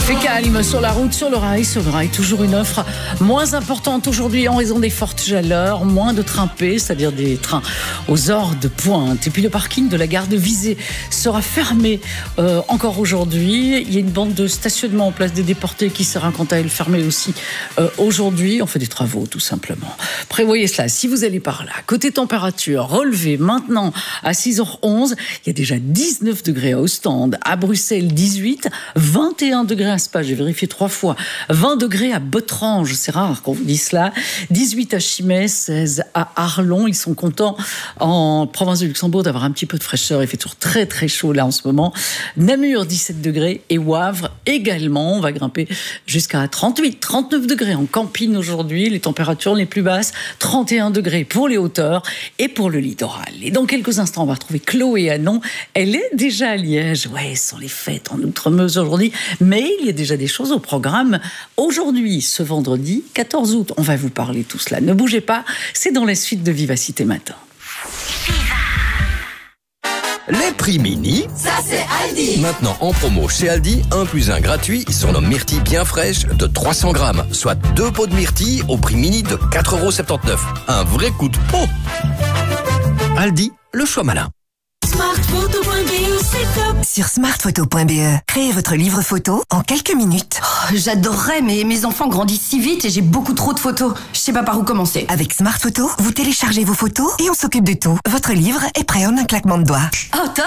fait calme sur la route, sur le rail, toujours une offre moins importante aujourd'hui en raison des fortes chaleurs, moins de trains P, c'est-à-dire des trains aux heures de pointe. Et puis le parking de la gare de Visé sera fermé encore aujourd'hui. Il y a une bande de stationnement en place des déportés qui sera quant à elle fermée aussi aujourd'hui. On fait des travaux tout simplement. Prévoyez cela si vous allez par là. Côté température, relevé maintenant à 6h11, il y a déjà 19 degrés à Ostende, à Bruxelles 18, 21 degrés à Spa, j'ai vérifié 3 fois, 20 degrés à Botrange, c'est rare qu'on vous dise cela, 18 à Chimay, 16 à Arlon. Ils sont contents en province de Luxembourg d'avoir un petit peu de fraîcheur, il fait toujours très très chaud là en ce moment. Namur 17 degrés et Wavre également, on va grimper jusqu'à 38, 39 degrés en camping aujourd'hui, les températures les plus basses, 31 degrés pour les hauteurs et pour le littoral. Et dans quelques instants, on va retrouver Chloé Hanon, elle est déjà à Liège, ouais, ce sont les fêtes en Outremeuse aujourd'hui, mais il y a déjà des choses au programme. Aujourd'hui, ce vendredi 14 août, on va vous parler de tout cela. Ne bougez pas, c'est dans la suite de Vivacité Matin. Les prix mini, ça c'est Aldi. Maintenant en promo chez Aldi, 1 + 1 gratuit sur nos myrtilles bien fraîches de 300 grammes, soit 2 pots de myrtilles au prix mini de 4,79 €. Un vrai coup de pot. Aldi, le choix malin. Smartphoto.be, c'est top. Sur smartphoto.be, créez votre livre photo en quelques minutes. J'adorerais, mais mes enfants grandissent si vite et j'ai beaucoup trop de photos. Je sais pas par où commencer. Avec Smart Photo, vous téléchargez vos photos et on s'occupe de tout. Votre livre est prêt en un claquement de doigts. Oh, top.